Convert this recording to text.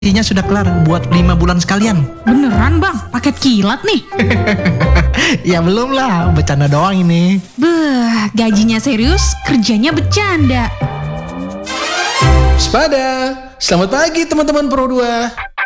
Gajinya sudah kelar buat 5 bulan sekalian. Beneran bang, paket kilat nih. Ya belum lah, bercanda doang ini. Beh, gajinya serius, kerjanya bercanda. Waspada, selamat pagi teman-teman Pro 2.